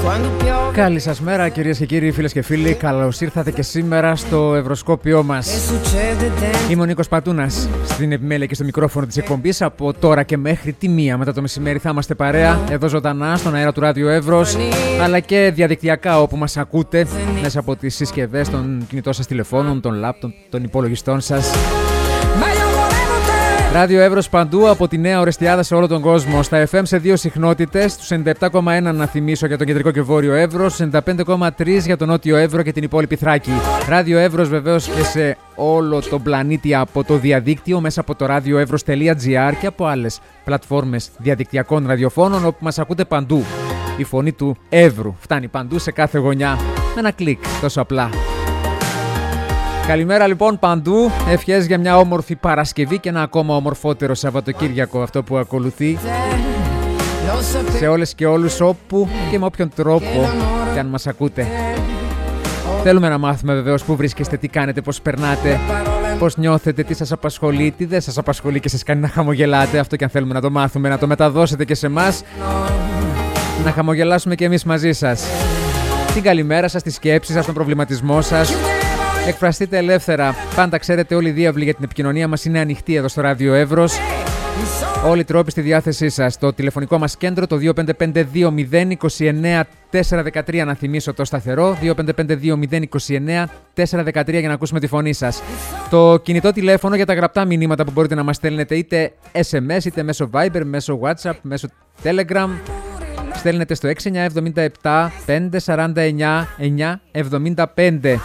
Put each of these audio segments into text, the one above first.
Καλή σας μέρα κυρίες και κύριοι, φίλες και φίλοι. Καλώς ήρθατε και σήμερα στο Ευρωσκόπιό μας. Είμαι ο Νίκος Πατούνας στην επιμέλεια και στο μικρόφωνο της εκπομπής. Από τώρα και μέχρι τη 1 μετά το μεσημέρι θα είμαστε παρέα εδώ ζωντανά στον αέρα του Ράδιο Εύρος, αλλά και διαδικτυακά όπου μας ακούτε μέσα από τις συσκευές των κινητών σας τηλεφώνων, των λάπτοπ, των υπολογιστών σας. Ράδιο Εύρος παντού από τη Νέα Ορεστιάδα σε όλο τον κόσμο. Στα FM σε 2 συχνότητες, τους 97,1 να θυμίσω για τον κεντρικό και βόρειο Εύρο, 95,3 για τον νότιο Εύρο και την υπόλοιπη Θράκη. Ράδιο Εύρος βεβαίως και σε όλο τον πλανήτη από το διαδίκτυο μέσα από το radioevros.gr και από άλλες πλατφόρμες διαδικτυακών ραδιοφώνων όπου μας ακούτε παντού. Η φωνή του Εύρου φτάνει παντού σε κάθε γωνιά με ένα κλικ, τόσο απλά. Καλημέρα λοιπόν παντού, ευχές για μια όμορφη Παρασκευή και ένα ακόμα ομορφότερο Σαββατοκύριακο αυτό που ακολουθεί. Σε όλες και όλους όπου και με όποιον τρόπο και αν μας ακούτε. Θέλουμε να μάθουμε βεβαίως πού βρίσκεστε, τι κάνετε, πώς περνάτε, πώς νιώθετε, τι σας απασχολεί, τι δεν σας απασχολεί και σας κάνει να χαμογελάτε. Αυτό και αν θέλουμε να το μάθουμε, να το μεταδώσετε και σε εμάς, να χαμογελάσουμε και εμείς μαζί σας. Την καλημέρα σας, τη σκέψη σας, τον προβληματισμό σας. Εκφραστείτε ελεύθερα. Πάντα ξέρετε, όλοι οι διάβλοι για την επικοινωνία μας είναι ανοιχτοί εδώ στο Ράδιο Εύρος. Όλοι οι τρόποι στη διάθεσή σας. Το τηλεφωνικό μας κέντρο, το 2552-029-413, να θυμίσω το σταθερό. 2552-029-413 για να ακούσουμε τη φωνή σας. Το κινητό τηλέφωνο για τα γραπτά μηνύματα που μπορείτε να μας στέλνετε είτε SMS, είτε μέσω Viber, μέσω WhatsApp, μέσω Telegram. Στέλνετε στο 6977 549 975.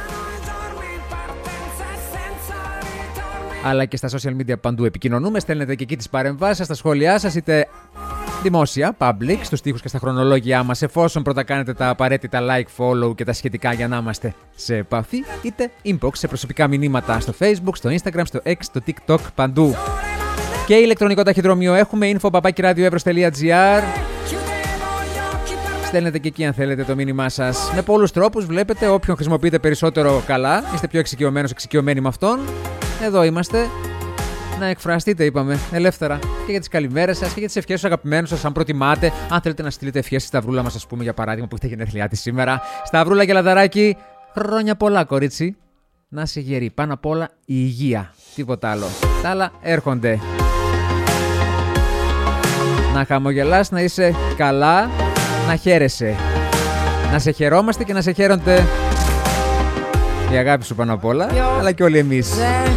Αλλά και στα social media παντού επικοινωνούμε. Στέλνετε και εκεί τις παρεμβάσεις σας, τα σχόλιά σας, είτε δημόσια, public, στους τοίχους και στα χρονολόγια μας, εφόσον πρώτα κάνετε τα απαραίτητα like, follow και τα σχετικά για να είμαστε σε επαφή, είτε inbox σε προσωπικά μηνύματα στο Facebook, στο Instagram, στο X, στο TikTok, παντού. Και ηλεκτρονικό ταχυδρομείο έχουμε, info@radioevros.gr. Στέλνετε και εκεί αν θέλετε το μήνυμά σας. Με πολλούς τρόπους, βλέπετε, όποιον χρησιμοποιείτε περισσότερο καλά, είστε πιο εξοικειωμένος, εξοικειωμένοι με αυτόν. Εδώ είμαστε. Να εκφραστείτε, είπαμε, ελεύθερα και για τις καλημέρες σας και για τις ευχές στους αγαπημένους σας, αν προτιμάτε. Αν θέλετε να στείλετε ευχές στη Σταυρούλα μας, ας πούμε, για παράδειγμα, που έχετε γενέθλιά της σήμερα. Σταυρούλα και Λαδαράκι, χρόνια πολλά, κορίτσι. Να είσαι γερή. Πάνω απ' όλα η υγεία. Τίποτα άλλο. Τα άλλα έρχονται. Να χαμογελάς, να είσαι καλά, να χαίρεσαι. Να σε χαιρόμαστε και να σε χαίρονται η αγάπη σου πάνω απ' όλα, αλλά και όλοι εμείς.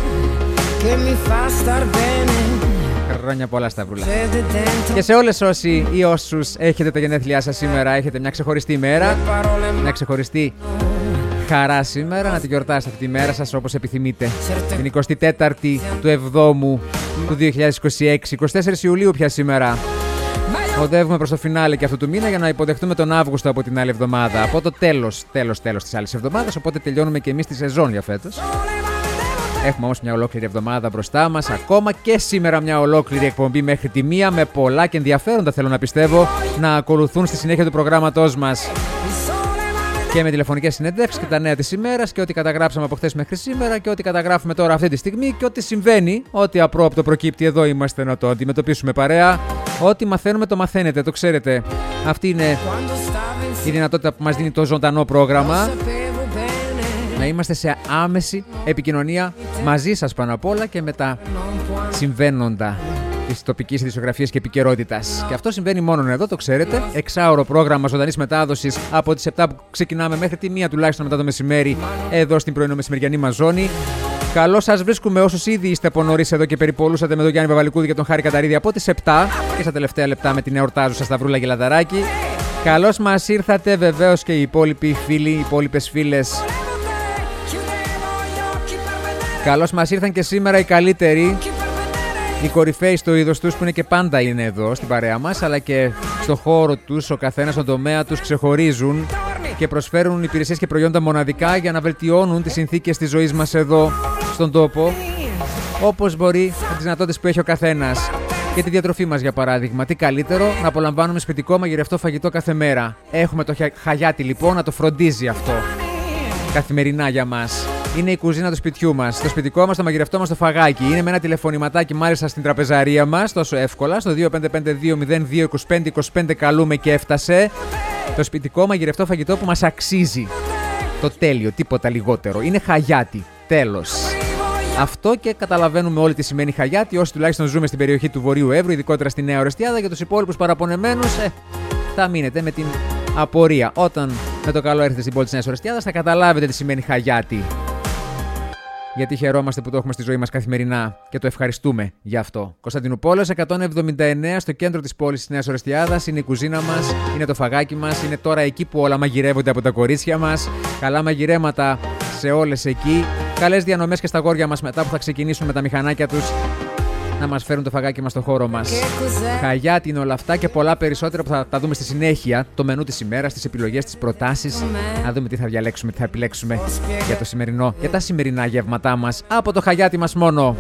Χρόνια πολλά, Σταυρούλα. Και σε όλες όσοι ή όσους έχετε τα γενέθλιά σας σήμερα, έχετε μια ξεχωριστή ημέρα, μια ξεχωριστή χαρά σήμερα, να τη γιορτάσετε αυτή τη μέρα σας όπως επιθυμείτε. Την 24η του 7ου του 2026, 24 Ιουλίου πια σήμερα. Οδεύουμε προς το φινάλε και αυτού του μήνα για να υποδεχτούμε τον Αύγουστο από την άλλη εβδομάδα. Από το τέλος της άλλης εβδομάδας, οπότε τελειώνουμε και εμείς τη σεζόν για φέτος. Έχουμε όμως μια ολόκληρη εβδομάδα μπροστά μας, ακόμα και σήμερα μια ολόκληρη εκπομπή μέχρι τη 1 με πολλά και ενδιαφέροντα, θέλω να πιστεύω, να ακολουθούν στη συνέχεια του προγράμματός μας. Και με τηλεφωνικές συνεντεύξεις και τα νέα της ημέρας και ό,τι καταγράψαμε από χθες μέχρι σήμερα και ό,τι καταγράφουμε τώρα αυτή τη στιγμή και ό,τι συμβαίνει, ό,τι απρόοπτο προκύπτει, εδώ είμαστε να το αντιμετωπίσουμε παρέα. Ό,τι μαθαίνουμε το μαθαίνετε, το ξέρετε. Αυτή είναι η δυνατότητα που μας δίνει το ζωντανό πρόγραμμα. Να είμαστε σε άμεση επικοινωνία μαζί σας πάνω απ' όλα και με τα συμβαίνοντα της τοπικής ειδησιογραφίας και επικαιρότητας. Και αυτό συμβαίνει μόνο εδώ, το ξέρετε. 6ωρο πρόγραμμα ζωντανής μετάδοσης από τις 7 που ξεκινάμε μέχρι τη 1 τουλάχιστον μετά το μεσημέρι, εδώ στην πρωινομεσημεριανή μας ζώνη. Καλώς σας βρίσκουμε όσους ήδη είστε από νωρίς εδώ και περιπολούσατε με τον Γιάννη Βαβαλικούδη και τον Χάρη Καταρίδη από τις 7 και στα τελευταία λεπτά με την εορτάζουσα Σταυρούλα και Λαδαράκι. Καλώς μας ήρθατε βεβαίως και οι υπόλοιποι φίλοι, οι υπόλοιπες φίλες. Καλώς μας ήρθαν και σήμερα οι καλύτεροι, οι κορυφαίοι στο είδος τους που είναι και πάντα είναι εδώ στην παρέα μας, αλλά και στο χώρο τους, ο καθένας στον τομέα τους ξεχωρίζουν και προσφέρουν υπηρεσίες και προϊόντα μοναδικά για να βελτιώνουν τις συνθήκες της ζωής μας εδώ στον τόπο, όπως μπορεί, με τις δυνατότητες που έχει ο καθένας. Και τη διατροφή μας, για παράδειγμα. Τι καλύτερο να απολαμβάνουμε σπιτικό μαγειρευτό φαγητό κάθε μέρα. Έχουμε το Χαγιάτι λοιπόν να το φροντίζει αυτό καθημερινά για μας. Είναι η κουζίνα του σπιτιού μας, το σπιτικό μας, το μαγειρευτό μας, το φαγάκι. Είναι με ένα τηλεφωνηματάκι μάλιστα στην τραπεζαρία μας, τόσο εύκολα, στο 2552-022525 καλούμε και έφτασε. Το σπιτικό μαγειρευτό φαγητό που μας αξίζει. Το τέλειο, τίποτα λιγότερο. Είναι χαγιάτι. Τέλος. Αυτό και καταλαβαίνουμε όλοι τι σημαίνει χαγιάτι. Όσοι τουλάχιστον ζούμε στην περιοχή του Βορείου Εύρου, ειδικότερα στη Νέα Ορεστιάδα. Για τους υπόλοιπους παραπονεμένους, θα μείνετε με την απορία. Όταν με το καλό έρθετε στην πόλη της Νέας Ορεστιάδας, θα καταλάβετε τι σημαίνει χαγιάτι. Γιατί χαιρόμαστε που το έχουμε στη ζωή μας καθημερινά και το ευχαριστούμε γι' αυτό. Κωνσταντινούπολης 179 στο κέντρο της πόλης της Νέας Ορεστιάδας. Είναι η κουζίνα μας, είναι το φαγάκι μας, είναι τώρα εκεί που όλα μαγειρεύονται από τα κορίτσια μας. Καλά μαγειρέματα σε όλες εκεί. Καλές διανομές και στα αγόρια μας μετά που θα ξεκινήσουν με τα μηχανάκια τους να μας φέρουν το φαγάκι μας στο χώρο μας. Χαγιάτι είναι όλα αυτά και πολλά περισσότερα που θα τα δούμε στη συνέχεια. Το μενού της ημέρας, τις επιλογές, τις προτάσεις. Να δούμε τι θα διαλέξουμε, τι θα επιλέξουμε για το σημερινό, για τα σημερινά γεύματά μας. Από το χαγιάτι μας μόνο.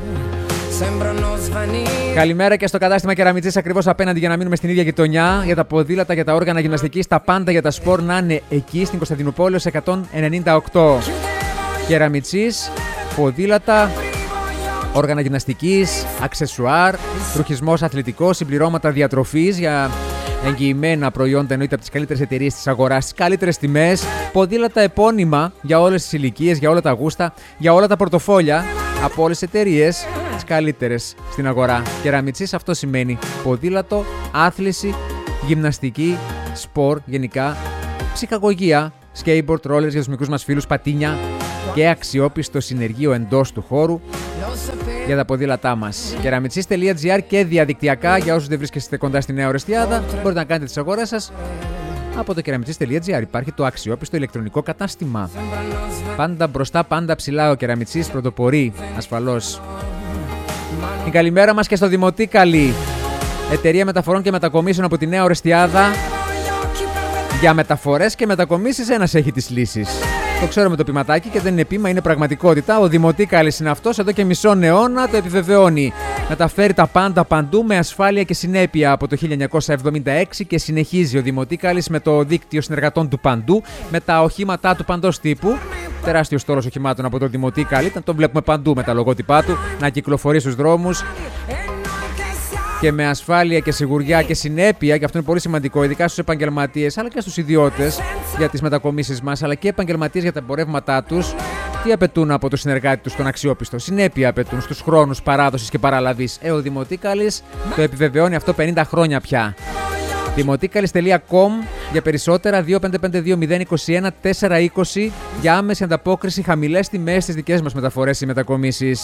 Καλημέρα και στο κατάστημα Κεραμιτζής ακριβώς απέναντι για να μείνουμε στην ίδια γειτονιά. Για τα ποδήλατα, για τα όργανα γυμναστικής, τα πάντα για τα σπορ να είναι εκεί στην Κωνσταντινούπολη 198. Κεραμιτζής, ποδήλατα, όργανα γυμναστικής, αξεσουάρ, ρουχισμός αθλητικός, συμπληρώματα διατροφής για εγγυημένα προϊόντα εννοείται από τις καλύτερες εταιρείες της αγοράς, τις καλύτερες τιμές, ποδήλατα επώνυμα για όλες τις ηλικίες, για όλα τα γούστα, για όλα τα πορτοφόλια από όλες τις εταιρείες, τις καλύτερες στην αγορά. Κεραμιτζής αυτό σημαίνει ποδήλατο, άθληση, γυμναστική, σπορ γενικά, ψυχαγωγία, skateboard, rollers για τους μικρούς μας φίλους, πατίνια και αξιόπιστο συνεργείο εντός του χώρου για τα ποδήλατά μας. Κεραμιτζής.gr και διαδικτυακά για όσους δεν βρίσκεστε κοντά στη Νέα Ορεστιάδα. Μπορείτε να κάνετε τις αγορές σας από το κεραμιτζής.gr. Υπάρχει το αξιόπιστο ηλεκτρονικό κατάστημα. Πάντα μπροστά, πάντα ψηλά ο Κεραμιτζής, πρωτοπορεί ασφαλώς. Την καλημέρα μας και στο Δημοτίκαλη, εταιρεία μεταφορών και μετακομίσεων από τη Νέα Ορεστιάδα. Για μεταφορές και μετακομίσεις ένας έχει τις λύσεις. Το ξέρουμε το ποιηματάκι και δεν είναι πείμα, είναι πραγματικότητα. Ο Δημοτίκαλης είναι αυτός, εδώ και μισόν αιώνα το επιβεβαιώνει. Μεταφέρει τα πάντα παντού με ασφάλεια και συνέπεια από το 1976 και συνεχίζει ο Δημοτίκαλης με το δίκτυο συνεργατών του παντού, με τα οχήματά του παντός τύπου. Τεράστιος στόλος οχημάτων από το Δημοτίκαλη, τον βλέπουμε παντού με τα λογότυπά του να κυκλοφορεί στους δρόμους. Και με ασφάλεια και σιγουριά και συνέπεια, και αυτό είναι πολύ σημαντικό, ειδικά στους επαγγελματίες αλλά και στους ιδιώτες για τις μετακομίσεις μας, αλλά και επαγγελματίες για τα εμπορεύματά τους. Τι απαιτούν από το συνεργάτη τους τον αξιόπιστο? Συνέπεια απαιτούν στους χρόνους παράδοσης και παραλαβής. Ο Δημοτίκαλης το επιβεβαιώνει αυτό 50 χρόνια πια. Δημοτίκαλης.com για περισσότερα, 2552-021-420 για άμεση ανταπόκριση, χαμηλές τιμές στις δικές μας μεταφορές ή μετακομίσεις.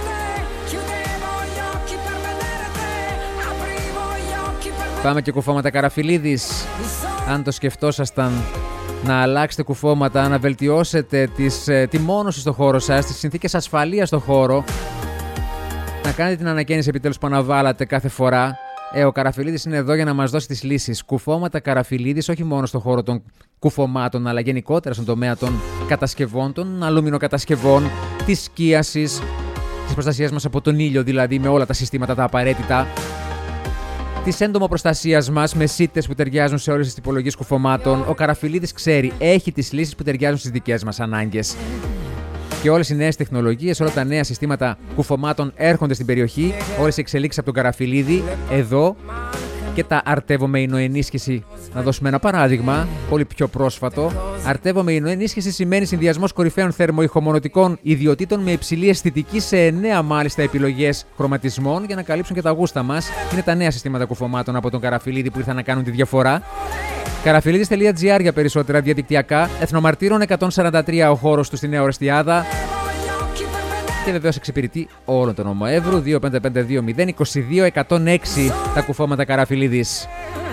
Πάμε και κουφώματα Καραφιλίδης. Αν το σκεφτόσασταν να αλλάξετε κουφώματα, να βελτιώσετε τη μόνωση στο χώρο σας, τις συνθήκες ασφαλείας στο χώρο, να κάνετε την ανακαίνιση επιτέλους που αναβάλατε κάθε φορά, ο Καραφιλίδης είναι εδώ για να μας δώσει τις λύσεις. Κουφώματα Καραφιλίδης, όχι μόνο στο χώρο των κουφωμάτων, αλλά γενικότερα στον τομέα των κατασκευών, των αλουμινοκατασκευών, της σκίασης, της προστασίας μας από τον ήλιο, δηλαδή με όλα τα συστήματα τα απαραίτητα. Της έντομοπροστασίας μας με σίτες που ταιριάζουν σε όλες τις τυπολογίες κουφωμάτων. Ο Καραφιλίδης ξέρει, έχει τις λύσεις που ταιριάζουν στις δικές μας ανάγκες. Και όλες οι νέες τεχνολογίες, όλα τα νέα συστήματα κουφωμάτων έρχονται στην περιοχή. Όλες οι εξελίξεις από τον Καραφιλίδη εδώ. Και τα Αρτεύω με ινοενίσχυση. Να δώσουμε ένα παράδειγμα, πολύ πιο πρόσφατο. Αρτεύω με ινοενίσχυση σημαίνει συνδυασμός κορυφαίων θερμοϊχομονωτικών ιδιοτήτων με υψηλή αισθητική σε 9 μάλιστα επιλογές χρωματισμών για να καλύψουν και τα γούστα μας. Είναι τα νέα συστήματα κουφωμάτων από τον Καραφιλίδη που ήρθαν να κάνουν τη διαφορά. Καραφιλίδης.gr για περισσότερα διαδικτυακά. Εθνομαρτύρων 143 ο χώρος του στη Νέα Ορεστιάδα. Και βεβαίως εξυπηρετεί όλο τον νομό Εύρου. 2552-022-106 τα κουφώματα Καραφιλίδης.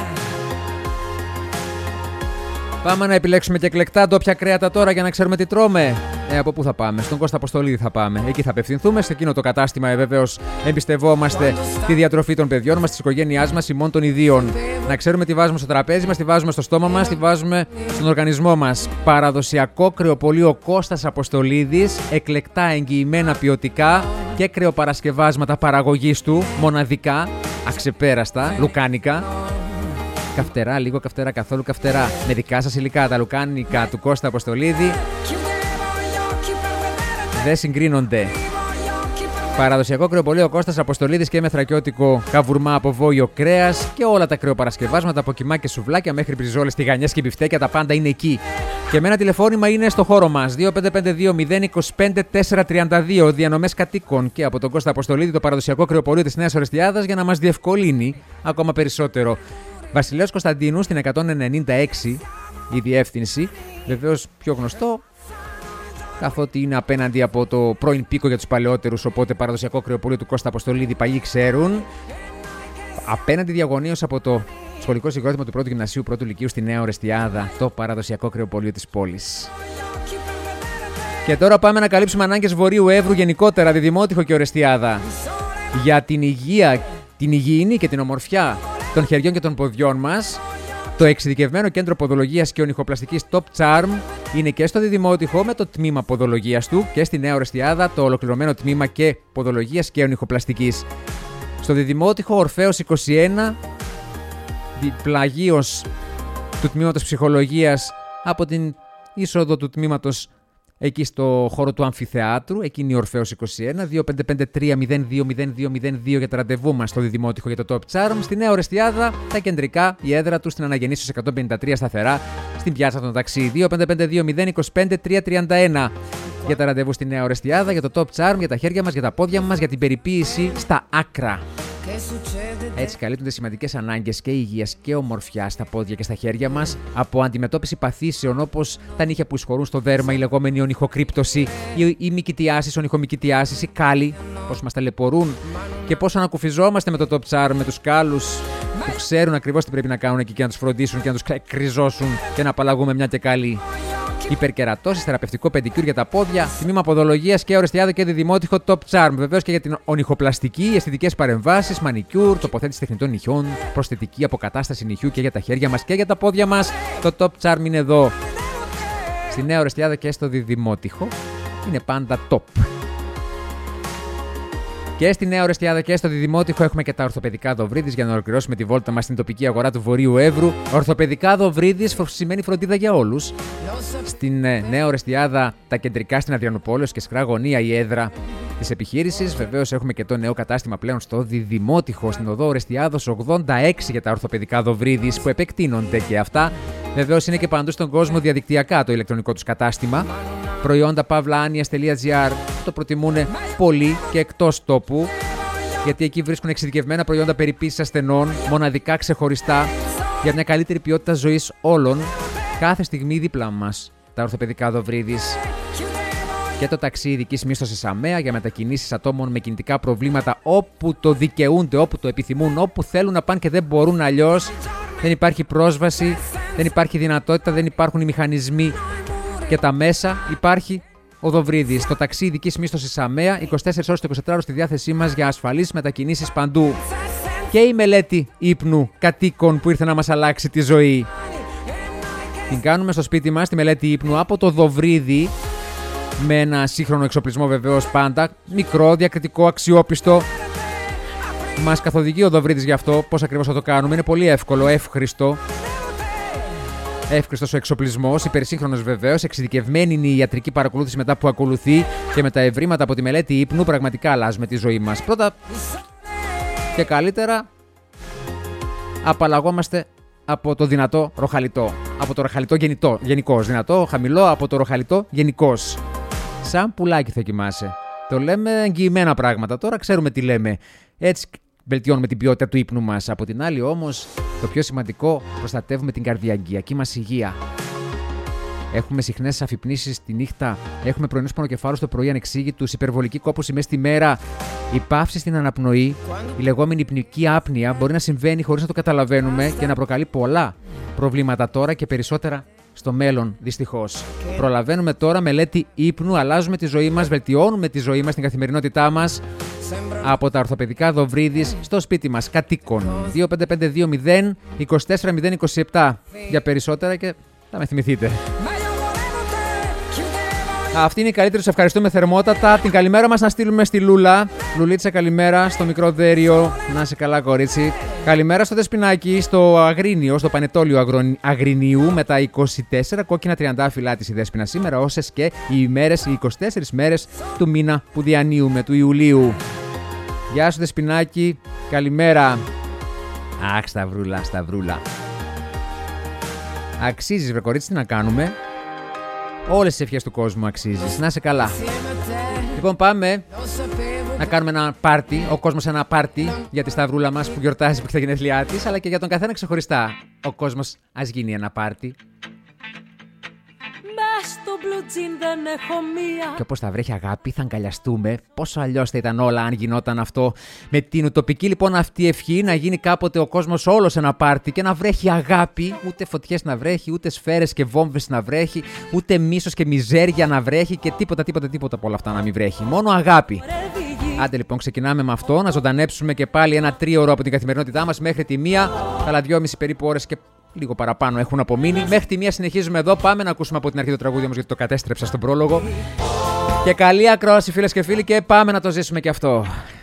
Πάμε να επιλέξουμε και εκλεκτά ντόπια κρέατα τώρα για να ξέρουμε τι τρώμε. Από πού θα πάμε? Στον Κώστα Αποστολίδη θα πάμε. Εκεί θα απευθυνθούμε, σε εκείνο το κατάστημα. Βεβαίως εμπιστευόμαστε τη διατροφή των παιδιών μας, της οικογένειάς μας, ημών των ιδίων. Να ξέρουμε τι βάζουμε στο τραπέζι μας, τι βάζουμε στο στόμα μας, τι βάζουμε στον οργανισμό μας. Παραδοσιακό κρεοπωλείο Κώστας Αποστολίδης, εκλεκτά, εγγυημένα, ποιοτικά και κρεοπαρασκευάσματα παραγωγής του, μοναδικά, αξεπέραστα, λουκάνικα. Καυτερά, λίγο καυτερά, καθόλου καυτερά. Με δικά σας υλικά, τα λουκάνικα του Κώστα Αποστολίδη δεν συγκρίνονται. Παραδοσιακό κρεοπωλείο Κώστας Αποστολίδης και μεθρακιώτικο καβουρμά από βόλιο κρέας και όλα τα κρεοπαρασκευάσματα από κιμά και σουβλάκια μέχρι μπριζόλες, τηγανιές και μπιφτέκια, τα πάντα είναι εκεί. Και με ένα τηλεφώνημα είναι στο χώρο μας 2552-025-432, διανομές κατοίκων και από τον Κώστα Αποστολίδη, το παραδοσιακό κρεοπωλείο της Νέας Ορεστιάδας, για να μας διευκολύνει ακόμα περισσότερο. Βασιλέως Κωνσταντίνου στην 196 η διεύθυνση, βεβαίως πιο γνωστό καθότι είναι απέναντι από το πρώην Πίκο για τους παλαιότερους, οπότε παραδοσιακό κρεοπωλείο του Κώστα Αποστολίδη, παλιοί ξέρουν. Απέναντι διαγωνίως από το σχολικό συγκρότημα του πρώτου γυμνασίου πρώτου λυκείου στη Νέα Ορεστιάδα, το παραδοσιακό κρεοπωλείο της πόλης. Και τώρα πάμε να καλύψουμε ανάγκες Βορείου Εύρου γενικότερα, Διδημότυχο και Ορεστιάδα. Για την υγεία, την υγιεινή και την ομορφιά των χεριών και των ποδιών μας, το εξειδικευμένο κέντρο ποδολογίας και ονυχοπλαστικής Top Charm είναι και στο Διδημότυχο με το τμήμα ποδολογίας του και στη Νέα Ορεστιάδα το ολοκληρωμένο τμήμα και ποδολογίας και ονυχοπλαστικής. Στο Διδημότυχο Ορφέως 21, διπλαγίως του τμήματος ψυχολογίας από την είσοδο του τμήματος εκεί στο χώρο του αμφιθεάτρου, εκεί είναι η Ορφέως 21, 2553-020202 για τα ραντεβού μας στο Διδημότυχο για το Top Charm. Στη Νέα Ορεστιάδα, τα κεντρικά, η έδρα του στην Αναγεννήσεως 153 σταθερά, στην πιάτσα των ταξί, 2552-025-331 για τα ραντεβού στη Νέα Ορεστιάδα, για το Top Charm, για τα χέρια μας, για τα πόδια μας, για την περιποίηση στα άκρα. Έτσι καλύπτονται σημαντικές ανάγκες και υγείας και ομορφιάς στα πόδια και στα χέρια μας από αντιμετώπιση παθήσεων όπως τα νύχια που εισχωρούν στο δέρμα, η λεγόμενη ονυχοκρύπτωση, οι μυκητιάσεις, ονυχομυκητιάσεις, οι κάλοι, πώς μας ταλαιπωρούν και πώς ανακουφιζόμαστε με το Top Charm, με τους κάλους που ξέρουν ακριβώς τι πρέπει να κάνουν εκεί και να τους φροντίσουν και να τους κρυζώσουν και να απαλλαγούμε μια και καλή. Υπερκερατώσεις, θεραπευτικό πεντικιούρ για τα πόδια, τμήμα ποδολογίας και Ορεστιάδα και Διδημότυχο Top Charm. Βεβαίως και για την ονυχοπλαστική, αισθητικές παρεμβάσεις, μανικιούρ, τοποθέτηση τεχνητών νυχιών, προσθετική αποκατάσταση νυχιού και για τα χέρια μας και για τα πόδια μας. Το Top Charm είναι εδώ. Στη Νέα Ορεστιάδα και στο Διδημότυχο είναι πάντα top. Και στη Νέα Ορεστιάδα και στο Διδημότυχο έχουμε και τα ορθοπαιδικά Δοβρίδης για να ολοκληρώσουμε τη βόλτα μας στην τοπική αγορά του Βορείου Εύρου. Ορθοπαιδικά Δοβρίδης σημαίνει φροντίδα για όλους. Στην Νέα Ορεστιάδα τα κεντρικά στην Αδριανουπόλεως και Σκρά Γωνία η έδρα της επιχείρησης. Βεβαίως έχουμε και το νέο κατάστημα πλέον στο Διδημότυχο, στην οδό Ορεστιάδος 86 για τα ορθοπαιδικά Δοβρίδης που επεκτείνονται και αυτά. Βεβαίως είναι και παντού στον κόσμο διαδικτυακά το ηλεκτρονικό τους κατάστημα. Προϊόντα pavlaanias.gr το προτιμούν πολλοί και εκτός τόπου, γιατί εκεί βρίσκουν εξειδικευμένα προϊόντα περιποίησης ασθενών, μοναδικά ξεχωριστά, για μια καλύτερη ποιότητα ζωής όλων, κάθε στιγμή δίπλα μας. Τα ορθοπαιδικά Δοβρίδης. Και το ταξί ειδικής μίσθωσης ΑΜΕΑ για μετακινήσεις ατόμων με κινητικά προβλήματα όπου το δικαιούνται, όπου το επιθυμούν, όπου θέλουν να πάνε και δεν μπορούν αλλιώς. Δεν υπάρχει πρόσβαση, δεν υπάρχει δυνατότητα, δεν υπάρχουν οι μηχανισμοί και τα μέσα. Υπάρχει ο Δοβρίδης. Το ταξί ειδικής μίσθωσης ΑΜΕΑ, 24 ώρες το 24ωρο στη διάθεσή μας για ασφαλείς μετακινήσεις παντού. Και η μελέτη ύπνου κατοίκων που ήρθε να μας αλλάξει τη ζωή. Την κάνουμε στο σπίτι μας, τη μελέτη ύπνου από το Δοβρίδι, με ένα σύγχρονο εξοπλισμό βεβαίως πάντα, μικρό, διακριτικό, αξιόπιστο. Μας καθοδηγεί ο Δοβρίδης γι' αυτό, πώς ακριβώς θα το κάνουμε. Είναι πολύ εύκολο, εύχριστο. Εύκριστος ο εξοπλισμός, υπερσύγχρονος βεβαίως, εξειδικευμένη είναι η ιατρική παρακολούθηση μετά που ακολουθεί και με τα ευρήματα από τη μελέτη ύπνου πραγματικά αλλάζουμε τη ζωή μας. Πρώτα και καλύτερα απαλλαγόμαστε από το δυνατό ροχαλιτό. Από το ροχαλιτό γενικώς. Δυνατό, χαμηλό, από το ροχαλιτό γενικώς. Σαν πουλάκι θα κοιμάσαι. Το λέμε εγγυημένα πράγματα. Τώρα ξέρουμε τι λέμε. Έτσι βελτιώνουμε την ποιότητα του ύπνου μας. Από την άλλη όμως, το πιο σημαντικό, προστατεύουμε την καρδιαγγειακή μας υγεία. Έχουμε συχνές αφυπνήσεις τη νύχτα. Έχουμε πρωινούς πονοκεφάλους το πρωί ανεξήγητους, υπερβολική κόπωση μέσα στη μέρα. Η παύση στην αναπνοή, η λεγόμενη υπνική άπνοια, μπορεί να συμβαίνει χωρίς να το καταλαβαίνουμε και να προκαλεί πολλά προβλήματα τώρα και περισσότερα στο μέλλον, δυστυχώς. Προλαβαίνουμε τώρα μελέτη ύπνου, αλλάζουμε τη ζωή μας, βελτιώνουμε τη ζωή μας στην καθημερινότητά μας από τα ορθοπαιδικά Δοβρίδης στο σπίτι μας, κατοίκων. 2552-024-027 για περισσότερα και θα με θυμηθείτε. Αυτή είναι η καλύτερη, σας ευχαριστούμε θερμότατα. Την καλημέρα μας να στείλουμε στη Λούλα. Λουλίτσα, καλημέρα στο μικρό δέριο. Να είσαι καλά, κορίτσι. Καλημέρα στο Δεσποινάκι, στο Αγρίνιο, στο Πανετόλιο Αγρινιού με τα 24 κόκκινα τριαντάφυλλά της η Δέσποινα σήμερα, όσες και οι 24 μέρες του μήνα που διανύουμε, του Ιουλίου. Γεια σου Δεσποινάκι, καλημέρα. Αχ, Σταυρούλα. Αξίζεις βρε κορίτσι, τι να κάνουμε. Όλες τις ευχές του κόσμου αξίζεις, να είσαι καλά. Λοιπόν, πάμε να κάνουμε ένα πάρτι, ο κόσμος ένα πάρτι για τη Σταυρούλα μας που γιορτάζει που έχει τα γενέθλιά της, αλλά και για τον καθένα ξεχωριστά. Ο κόσμος ας γίνει ένα πάρτι. Και όπως θα βρέχει αγάπη, θα αγκαλιαστούμε. Πόσο αλλιώς θα ήταν όλα αν γινόταν αυτό με την ουτοπική λοιπόν αυτή ευχή να γίνει κάποτε ο κόσμος όλος ένα πάρτι και να βρέχει αγάπη. Ούτε φωτιές να βρέχει, ούτε σφαίρες και βόμβες να βρέχει, ούτε μίσος και μιζέρια να βρέχει και τίποτα από όλα αυτά να μην βρέχει. Μόνο αγάπη. Άντε λοιπόν, ξεκινάμε με αυτό, να ζωντανέψουμε και πάλι ένα 3ωρο από την καθημερινότητά μας μέχρι τη 1, αλλά 2,5 περίπου ώρες και λίγο παραπάνω έχουν απομείνει. Μέχρι τη 1 συνεχίζουμε εδώ. Πάμε να ακούσουμε από την αρχή το τραγούδι όμως, γιατί το κατέστρεψα στον πρόλογο. Και καλή ακρόαση, φίλες και φίλοι, και πάμε να το ζήσουμε και αυτό.